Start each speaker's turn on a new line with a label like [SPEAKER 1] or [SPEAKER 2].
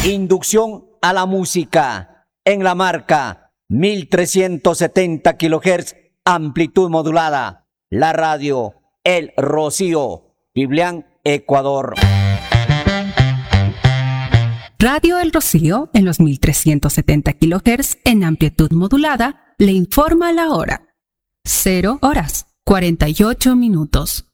[SPEAKER 1] Inducción a la música en la marca 1370 kHz, amplitud modulada. La radio El Rocío, Biblián, Ecuador.
[SPEAKER 2] Radio El Rocío, en los 1370 kHz en amplitud modulada, le informa la hora. 0 horas, 48 minutos.